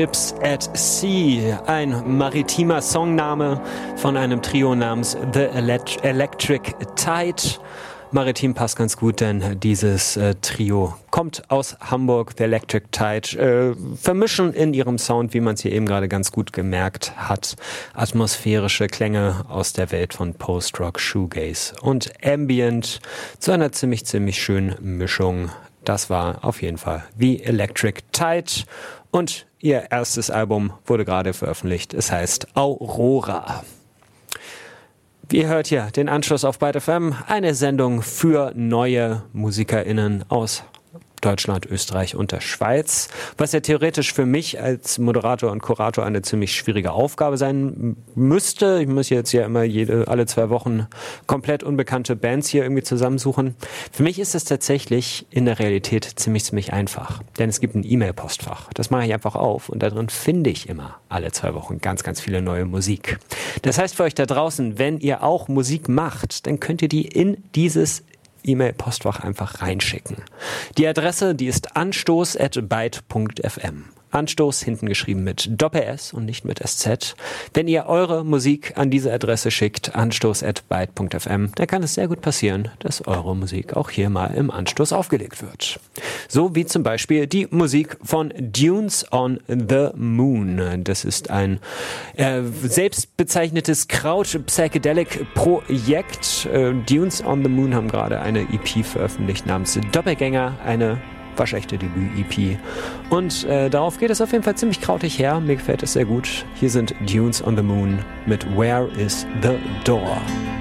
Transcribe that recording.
Ships at Sea, ein maritimer Songname von einem Trio namens The Electric Tide. Maritim passt ganz gut, denn dieses Trio kommt aus Hamburg, The Electric Tide, vermischen in ihrem Sound, wie man es hier eben gerade ganz gut gemerkt hat, atmosphärische Klänge aus der Welt von Post-Rock, Shoegaze und Ambient zu einer ziemlich schönen Mischung. Das war auf jeden Fall The Electric Tide und ihr erstes Album wurde gerade veröffentlicht. Es heißt Aurora. Ihr hört hier den Anschluss auf Byte FM, eine Sendung für neue MusikerInnen aus Deutschland, Österreich und der Schweiz, was ja theoretisch für mich als Moderator und Kurator eine ziemlich schwierige Aufgabe sein müsste. Ich muss jetzt ja immer alle 2 Wochen komplett unbekannte Bands hier irgendwie zusammensuchen. Für mich ist es tatsächlich in der Realität ziemlich einfach, denn es gibt ein E-Mail-Postfach. Das mache ich einfach auf und da drin finde ich immer alle 2 Wochen ganz viele neue Musik. Das heißt für euch da draußen, wenn ihr auch Musik macht, dann könnt ihr die in dieses E-Mail-Postfach einfach reinschicken. Die Adresse, die ist anstoß@byte.fm. Anstoß hinten geschrieben mit Doppel-S und nicht mit SZ. Wenn ihr eure Musik an diese Adresse schickt, anstoß@byte.fm, dann kann es sehr gut passieren, dass eure Musik auch hier mal im Anstoß aufgelegt wird. So wie zum Beispiel die Musik von Dunes on the Moon. Das ist ein selbstbezeichnetes Kraut-Psychedelic-Projekt. Dunes on the Moon haben gerade eine EP veröffentlicht namens Doppelgänger, eine waschechte Debüt-EP. Und darauf geht es auf jeden Fall ziemlich krautig her. Mir gefällt es sehr gut. Hier sind Dunes on the Moon mit Where is the Door?